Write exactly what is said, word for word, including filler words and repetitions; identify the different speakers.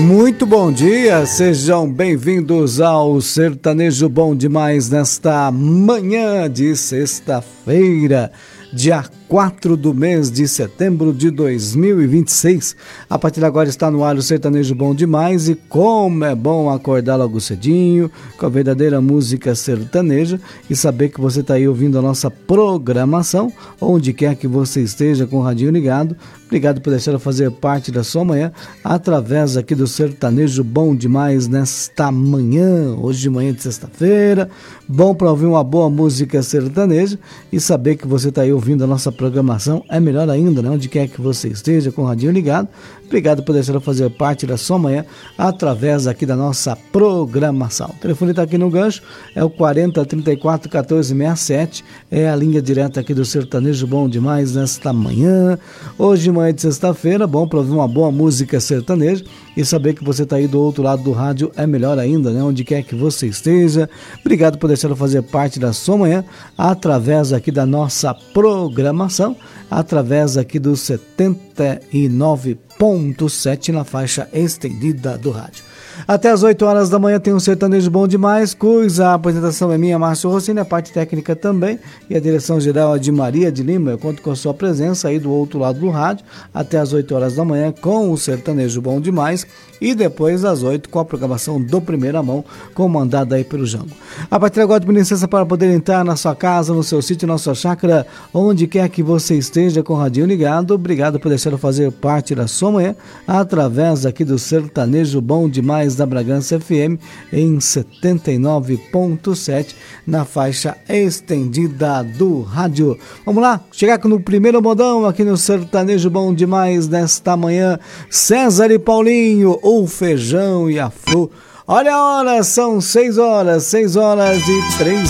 Speaker 1: Muito bom dia, sejam bem-vindos ao Sertanejo Bom Demais nesta manhã de sexta-feira, dia quatro do mês de setembro de dois mil e vinte e seis. A partir de agora está no ar o Sertanejo Bom Demais e como é bom acordar logo cedinho com a verdadeira música sertaneja e saber que você está aí ouvindo a nossa programação, onde quer que você esteja com o radinho ligado. Obrigado por deixar eu fazer parte da sua manhã através aqui do Sertanejo Bom Demais nesta manhã, hoje de manhã de sexta-feira. Bom para ouvir uma boa música sertaneja e saber que você está aí ouvindo a nossa programação é melhor ainda, né? Onde quer que você esteja com o radinho ligado. Obrigado por deixar eu fazer parte da sua manhã através aqui da nossa programação. O telefone está aqui no gancho, é o quarenta, trinta e quatro, quatorze, sessenta e sete, é a linha direta aqui do Sertanejo Bom Demais nesta manhã. Hoje de manhã de sexta-feira, bom para ouvir uma boa música sertaneja e saber que você está aí do outro lado do rádio é melhor ainda, né? Onde quer que você esteja. Obrigado por deixar eu fazer parte da sua manhã através aqui da nossa programação, através aqui do setenta e nove ponto sete na faixa estendida do rádio. Até as oito horas da manhã tem um Sertanejo Bom Demais, cuja a apresentação é minha, Márcio Rossini, a parte técnica também, e a direção geral é de Maria de Lima. Eu conto com a sua presença aí do outro lado do rádio, até as oito horas da manhã com o Sertanejo Bom Demais, e depois às oito com a programação do Primeira Mão, comandada aí pelo Jango. A partir de agora, pedir licença para poder entrar na sua casa, no seu sítio, na sua chácara, onde quer que você esteja com o radinho ligado. Obrigado por deixar eu fazer parte da sua manhã, através aqui do Sertanejo Bom Demais da Bragança F M em setenta e nove ponto sete na faixa estendida do rádio. Vamos lá, chegar no primeiro modão aqui no Sertanejo Bom Demais nesta manhã. César e Paulinho, o feijão e a flor. Olha a hora, são seis horas, seis horas e três